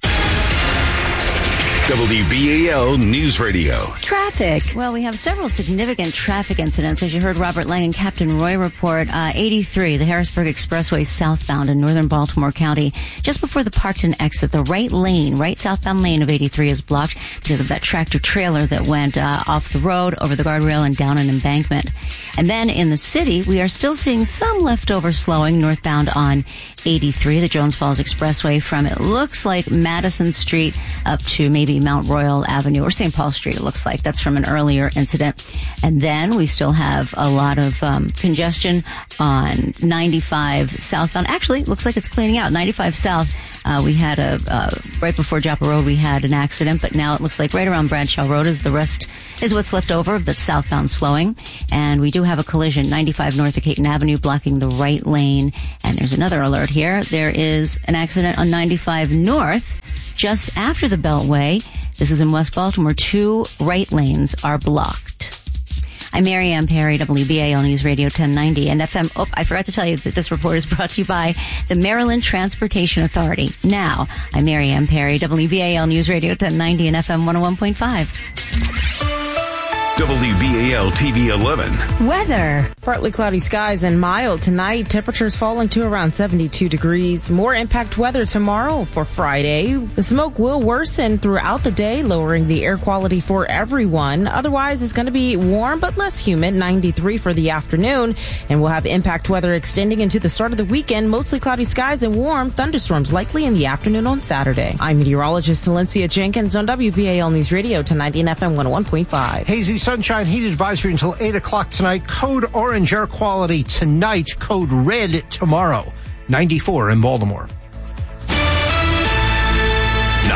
[SPEAKER 12] WBAL News Radio.
[SPEAKER 20] Traffic. Well, we have several significant traffic incidents. As you heard Robert Lang and Captain Roy report, 83, the Harrisburg Expressway southbound in northern Baltimore County. Just before the Parkton exit, the right southbound lane of 83 is blocked because of that tractor trailer that went off the road, over the guardrail, and down an embankment. And then in the city, we are still seeing some leftover slowing northbound on 83, the Jones Falls Expressway, from it looks like Madison Street up to maybe Mount Royal Avenue, or St. Paul Street, it looks like. That's from an earlier incident. And then we still have a lot of congestion on 95 southbound. Actually, it looks like it's clearing out. 95 south, we had right before Joppa Road, we had an accident, but now it looks like right around Bradshaw Road is the rest is what's left over of that southbound slowing. And we do have a collision, 95 north of Caton Avenue, blocking the right lane. And there's another alert here. There is an accident on 95 north, just after the Beltway. This is in West Baltimore. 2 right lanes are blocked. I'm Marianne Perry, WBAL News Radio 1090 and FM. Oh, I forgot to tell you that this report is brought to you by the Maryland Transportation Authority. Now, I'm Marianne Perry, WBAL News Radio 1090 and FM 101.5.
[SPEAKER 12] WBAL TV 11.
[SPEAKER 5] Weather. Partly cloudy skies and mild tonight. Temperatures falling to around 72 degrees. More impact weather tomorrow for Friday. The smoke will worsen throughout the day, lowering the air quality for everyone. Otherwise, it's going to be warm but less humid, 93 for the afternoon. And we'll have impact weather extending into the start of the weekend. Mostly cloudy skies and warm thunderstorms likely in the afternoon on Saturday. I'm meteorologist Valencia Jenkins on WBAL News Radio 1090 and FM 101.5.
[SPEAKER 4] Hazy sunshine, heat advisory until 8 o'clock tonight. Code orange air quality tonight. Code red tomorrow. 94 in Baltimore.
[SPEAKER 12] Now,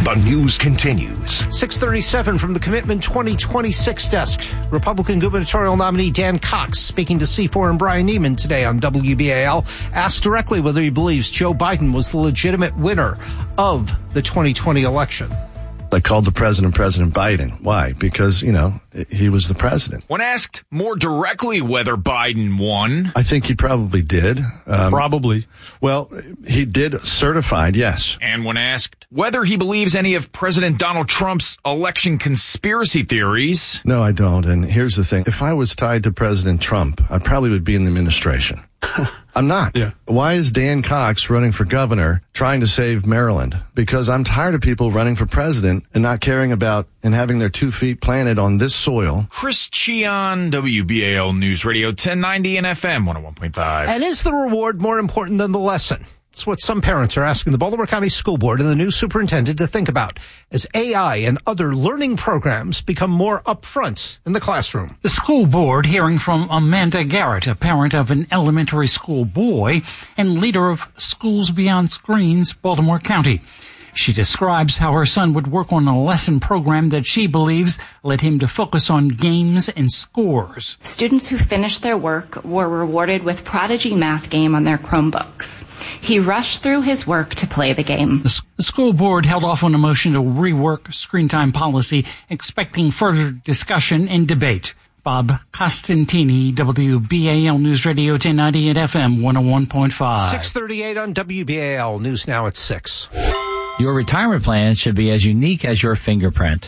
[SPEAKER 3] The news continues.
[SPEAKER 4] 637 from the Commitment 2026 desk. Republican gubernatorial nominee Dan Cox speaking to C4 and Brian Neiman today on WBAL, asked directly whether he believes Joe Biden was the legitimate winner of the 2020 election.
[SPEAKER 2] I called the president Biden. Why? Because, he was the president.
[SPEAKER 7] When asked more directly whether Biden won,
[SPEAKER 2] I think he probably did.
[SPEAKER 7] Probably.
[SPEAKER 2] Well, he did certified, yes.
[SPEAKER 7] And when asked whether he believes any of President Donald Trump's election conspiracy theories.
[SPEAKER 2] No, I don't. And here's the thing. If I was tied to President Trump, I probably would be in the administration. I'm not.
[SPEAKER 6] Yeah.
[SPEAKER 2] Why is Dan Cox running for governor trying to save Maryland? Because I'm tired of people running for president and not caring about and having their 2 feet planted on this soil.
[SPEAKER 7] Chris Cheon, WBAL News Radio 1090 and FM 101.5.
[SPEAKER 4] And is the reward more important than the lesson? It's what some parents are asking the Baltimore County School Board and the new superintendent to think about as AI and other learning programs become more upfront in the classroom.
[SPEAKER 19] The school board hearing from Amanda Garrett, a parent of an elementary school boy and leader of Schools Beyond Screens, Baltimore County. She describes how her son would work on a lesson program that she believes led him to focus on games and scores.
[SPEAKER 21] Students who finished their work were rewarded with Prodigy Math Game on their Chromebooks. He rushed through his work to play the game.
[SPEAKER 19] The school board held off on a motion to rework screen time policy, expecting further discussion and debate. Bob Costantini, WBAL News Radio 1090 at FM 101.5.
[SPEAKER 4] 638 on WBAL News Now at 6.
[SPEAKER 22] Your retirement plan should be as unique as your fingerprint.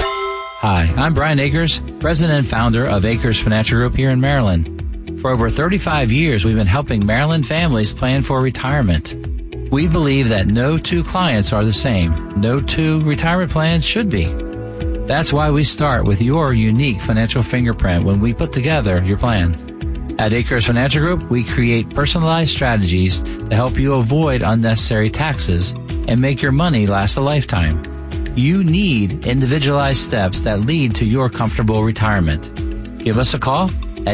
[SPEAKER 22] Hi, I'm Brian Akers, president and founder of Akers Financial Group here in Maryland. For over 35 years, we've been helping Maryland families plan for retirement. We believe that no two clients are the same. No two retirement plans should be. That's why we start with your unique financial fingerprint when we put together your plan. At Akers Financial Group, we create personalized strategies to help you avoid unnecessary taxes and make your money last a lifetime. You need individualized steps that lead to your comfortable retirement. Give us a call at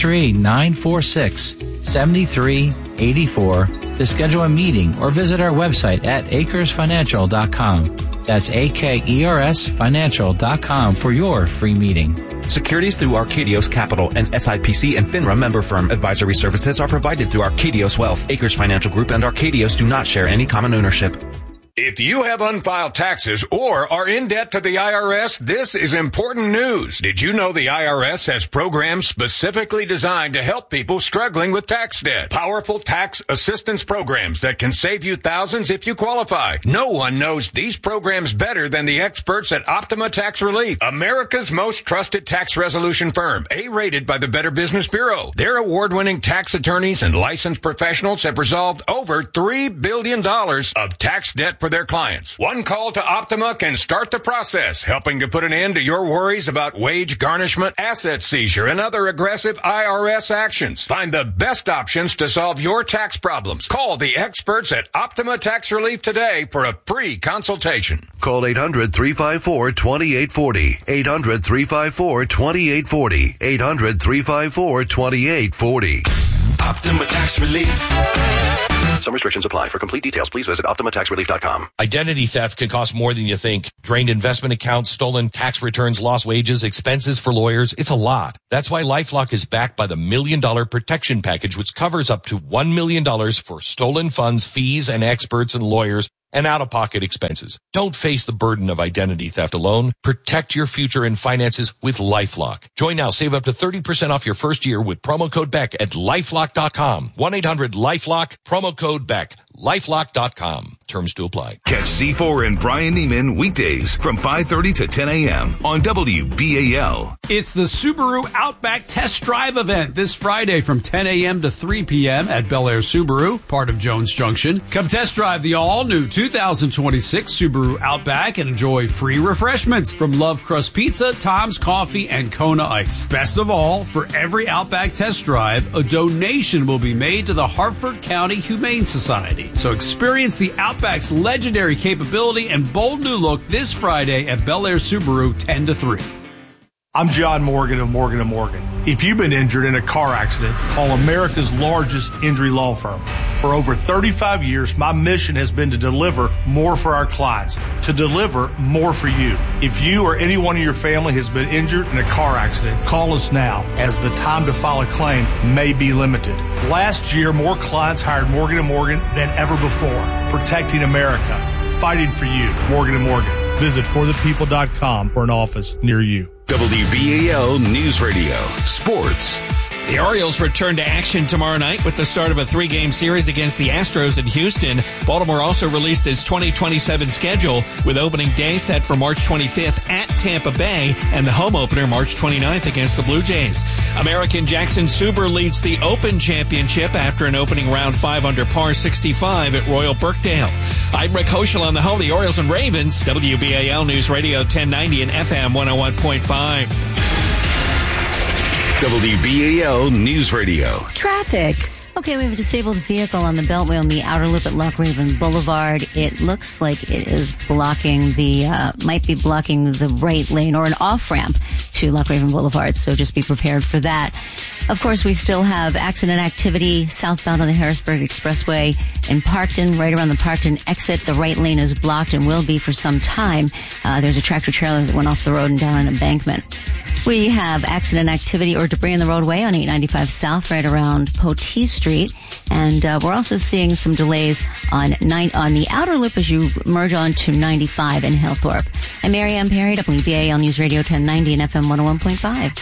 [SPEAKER 22] 833-946-7384 to schedule a meeting or visit our website at akersfinancial.com. That's AKERS Financial.com for your free meeting.
[SPEAKER 23] Securities through Arcadios Capital and SIPC and FINRA member firm. Advisory services are provided through Arcadios Wealth. Akers Financial Group and Arcadios do not share any common ownership.
[SPEAKER 24] If you have unfiled taxes or are in debt to the IRS, this is important news. Did you know the IRS has programs specifically designed to help people struggling with tax debt? Powerful tax assistance programs that can save you thousands if you qualify. No one knows these programs better than the experts at Optima Tax Relief, America's most trusted tax resolution firm, A-rated by the Better Business Bureau. Their award-winning tax attorneys and licensed professionals have resolved over $3 billion of tax debt for their clients. One call to Optima can start the process, helping to put an end to your worries about wage garnishment, asset seizure, and other aggressive IRS actions. Find the best options to solve your tax problems. Call the experts at Optima Tax Relief today for a free consultation.
[SPEAKER 28] Call 800-354-2840. 800-354-2840. 800-354-2840.
[SPEAKER 3] Optima Tax Relief. Some restrictions apply. For complete details, please visit OptimaTaxRelief.com.
[SPEAKER 29] Identity theft can cost more than you think. Drained investment accounts, stolen tax returns, lost wages, expenses for lawyers. It's a lot. That's why LifeLock is backed by the $1 Million Protection Package, which covers up to $1 million for stolen funds, fees, and experts and lawyers and out-of-pocket expenses. Don't face the burden of identity theft alone. Protect your future and finances with LifeLock. Join now. Save up to 30% off your first year with promo code BECK at LifeLock.com. 1-800-LifeLock, promo code BECK. LifeLock.com. Terms to apply.
[SPEAKER 3] Catch C4 and Brian Neiman weekdays from 5:30 to 10 a.m. on WBAL.
[SPEAKER 30] It's the Subaru Outback Test Drive event this Friday from 10 a.m. to 3 p.m. at Bel Air Subaru, part of Jones Junction. Come test drive the all-new 2026 Subaru Outback and enjoy free refreshments from Love Crust Pizza, Tom's Coffee, and Kona Ice. Best of all, for every Outback test drive, a donation will be made to the Hartford County Humane Society. So experience the Outback's legendary capability and bold new look this Friday at Bel Air Subaru 10 to 3.
[SPEAKER 9] I'm John Morgan of Morgan & Morgan. If you've been injured in a car accident, call America's largest injury law firm. For over 35 years, my mission has been to deliver more for our clients, to deliver more for you. If you or anyone in your family has been injured in a car accident, call us now, as the time to file a claim may be limited. Last year, more clients hired Morgan & Morgan than ever before, protecting America, fighting for you. Morgan & Morgan. Visit forthepeople.com for an office near you.
[SPEAKER 12] WBAL News Radio Sports.
[SPEAKER 10] The Orioles return to action tomorrow night with the start of a 3-game series against the Astros in Houston. Baltimore also released its 2027 schedule with opening day set for March 25th at Tampa Bay and the home opener March 29th against the Blue Jays. American Jackson Suber leads the Open Championship after an opening round 5 under par 65 at Royal Birkdale. I'm Rick Hoschel on the home of the Orioles and Ravens, WBAL News Radio 1090 and FM 101.5.
[SPEAKER 12] WBAL News Radio.
[SPEAKER 20] Traffic. Okay, we have a disabled vehicle on the Beltway on the outer loop at Loch Raven Boulevard. It looks like it is blocking might be blocking the right lane or an off-ramp to Loch Raven Boulevard, so just be prepared for that. Of course, we still have accident activity southbound on the Harrisburg Expressway in Parkton, right around the Parkton exit. The right lane is blocked and will be for some time. There's a tractor trailer that went off the road and down an embankment. We have accident activity or debris in the roadway on 895 South, right around Potee Street. And we're also seeing some delays on the outer loop as you merge on to 95 in Hillthorpe. I'm Mary Ann Perry, WBAL News Radio 1090 and FM 101.5.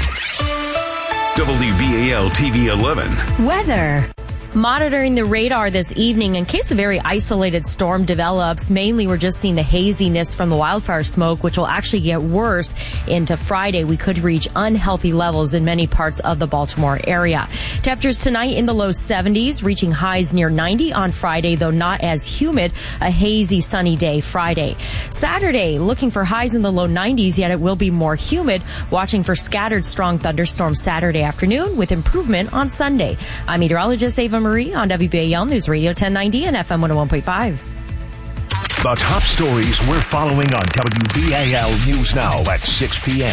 [SPEAKER 12] WBAL TV 11.
[SPEAKER 1] Weather. Monitoring the radar this evening in case a very isolated storm develops. Mainly, we're just seeing the haziness from the wildfire smoke, which will actually get worse into Friday. We could reach unhealthy levels in many parts of the Baltimore area. Temperatures tonight in the low 70s, reaching highs near 90 on Friday, though not as humid. A hazy, sunny day Friday. Saturday, looking for highs in the low 90s, yet it will be more humid. Watching for scattered strong thunderstorms Saturday afternoon with improvement on Sunday. I'm meteorologist Ava Marie on WBAL News Radio 1090 and FM 101.5.
[SPEAKER 3] The top stories we're following on WBAL News Now at 6 p.m.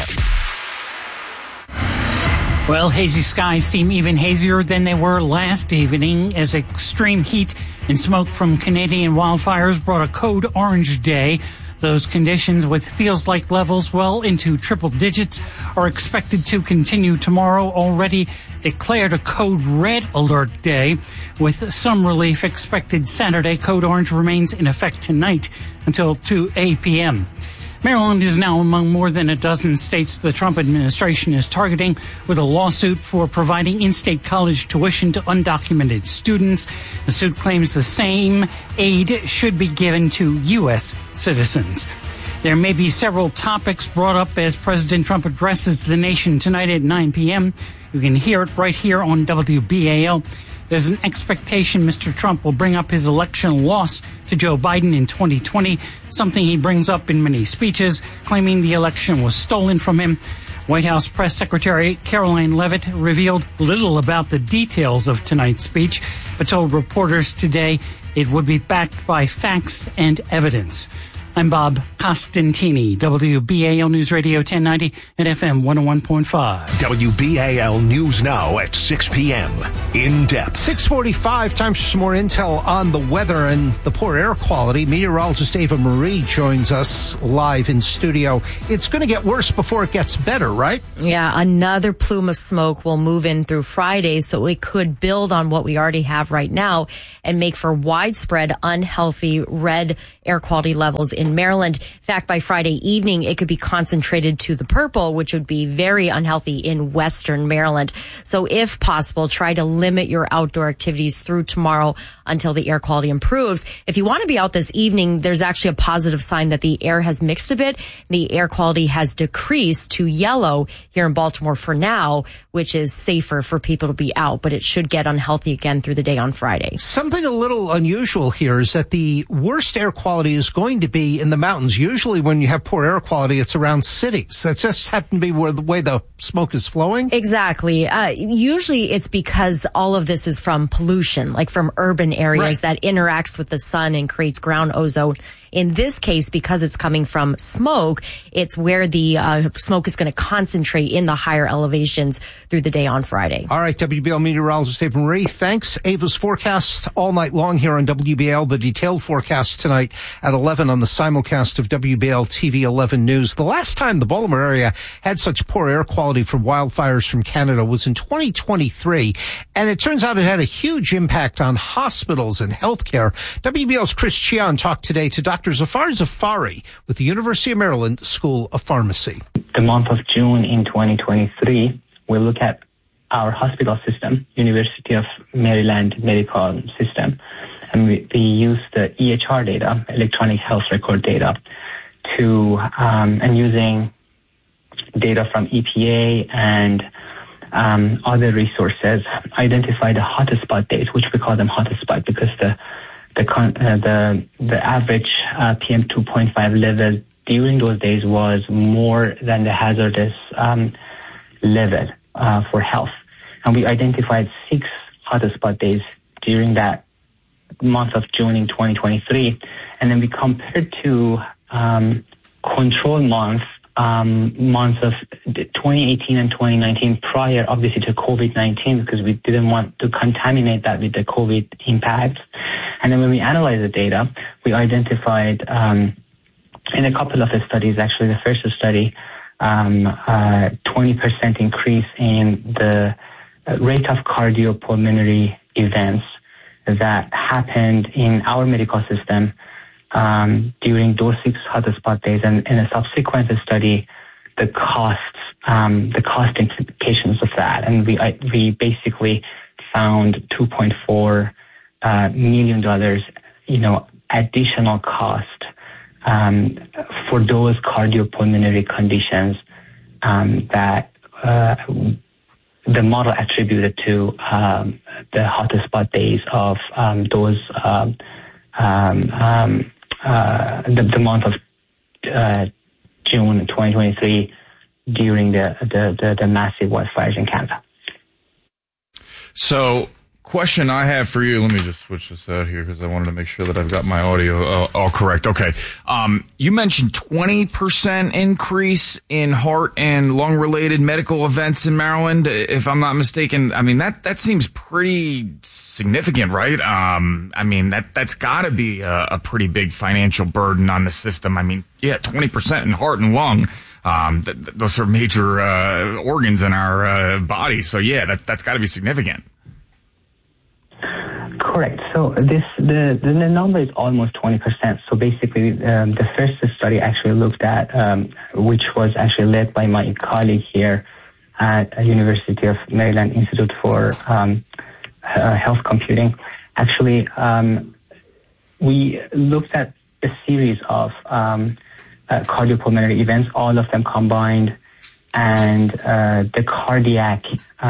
[SPEAKER 19] Well, hazy skies seem even hazier than they were last evening as extreme heat and smoke from Canadian wildfires brought a code orange day. Those conditions with feels-like levels well into triple digits are expected to continue tomorrow. Already declared a code red alert day with some relief expected Saturday. Code orange remains in effect tonight until 2 p.m. Maryland is now among more than a dozen states the Trump administration is targeting with a lawsuit for providing in-state college tuition to undocumented students. The suit claims the same aid should be given to U.S. citizens. There may be several topics brought up as President Trump addresses the nation tonight at 9 p.m. You can hear it right here on WBAL. There's an expectation Mr. Trump will bring up his election loss to Joe Biden in 2020, something he brings up in many speeches, claiming the election was stolen from him. White House Press Secretary Caroline Leavitt revealed little about the details of tonight's speech, but told reporters today it would be backed by facts and evidence. I'm Bob Costantini, WBAL News Radio 1090 and FM 101.5.
[SPEAKER 3] WBAL News Now at 6 p.m. In depth.
[SPEAKER 4] 6:45, time for some more intel on the weather and the poor air quality. Meteorologist Ava Marie joins us live in studio. It's going to get worse before it gets better, right?
[SPEAKER 1] Yeah, another plume of smoke will move in through Friday, so it could build on what we already have right now and make for widespread unhealthy red air quality levels in Maryland. In fact, by Friday evening, it could be concentrated to the purple, which would be very unhealthy in western Maryland. So if possible, try to limit your outdoor activities through tomorrow until the air quality improves. If you want to be out this evening, there's actually a positive sign that the air has mixed a bit. The air quality has decreased to yellow here in Baltimore for now, which is safer for people to be out, but it should get unhealthy again through the day on Friday.
[SPEAKER 4] Something a little unusual here is that the worst air quality is going to be in the mountains. Usually when you have poor air quality, it's around cities. That just happened to be where the way the smoke is flowing?
[SPEAKER 1] Exactly. Usually it's because all of this is from pollution, like from urban areas that interacts with the sun and creates ground ozone In this case, because it's coming from smoke, it's where the smoke is going to concentrate in the higher elevations through the day on Friday.
[SPEAKER 4] All right, WBL meteorologist Ava Marie, thanks. Ava's forecast all night long here on WBL. The detailed forecast tonight at 11 on the simulcast of WBL TV 11 News. The last time the Baltimore area had such poor air quality from wildfires from Canada was in 2023, and it turns out it had a huge impact on hospitals and healthcare. WBL's Chris Chian talked today to Dr. Zafar Zafari with the University of Maryland School of Pharmacy.
[SPEAKER 11] The month of June in 2023, we look at our hospital system, University of Maryland Medical System, and we use the EHR data, electronic health record data, to and using data from EPA and other resources, identify the hotspot days, which we call them hotspot because the average PM 2.5 level during those days was more than the hazardous level for health. And we identified 6 hotspot days during that month of June in 2023. And then we compared to control months of 2018 and 2019 prior, obviously, to COVID-19 because we didn't want to contaminate that with the COVID impact. And then when we analyzed the data, we identified in a couple of studies, actually the first study, 20% increase in the rate of cardiopulmonary events that happened in our medical system during those 6 hotspot days, and in a subsequent study, the cost implications of that, and we basically found $2.4 million, additional cost for those cardiopulmonary conditions that the model attributed to the hotspot days of the month of June 2023 during the massive wildfires in Canada.
[SPEAKER 7] So, question I have for you, let me just switch this out here because I wanted to make sure that I've got my audio all correct. Okay. You mentioned 20% increase in heart and lung related medical events in Maryland, if I'm not mistaken. I mean, that seems pretty significant, right? I mean, that's gotta be a pretty big financial burden on the system. I mean, yeah, 20% in heart and lung. Those are major organs in our body. So yeah, that's gotta be significant.
[SPEAKER 11] Correct. So the number is almost 20%. So basically, the first study actually looked at, which was actually led by my colleague here at University of Maryland Institute for Health Computing. Actually, we looked at a series of cardiopulmonary events, all of them combined, and the cardiac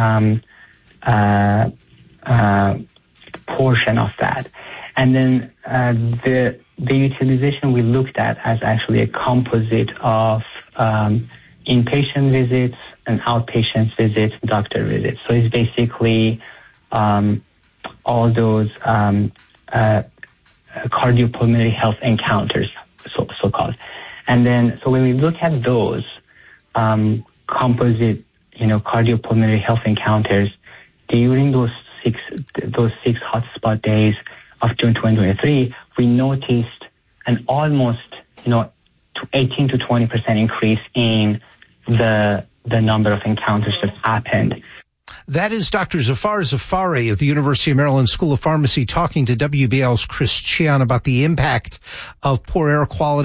[SPEAKER 11] portion of that. And then the utilization we looked at as actually a composite of inpatient visits and outpatient visits, doctor visits. So it's basically all those cardiopulmonary health encounters, so-called. And then, so when we look at those composite, cardiopulmonary health encounters during those six hotspot days of June 2023, we noticed an almost, 18 to 20% increase in the number of encounters that happened.
[SPEAKER 4] That is Dr. Zafar Zafari of the University of Maryland School of Pharmacy talking to WBL's Chris Chian about the impact of poor air quality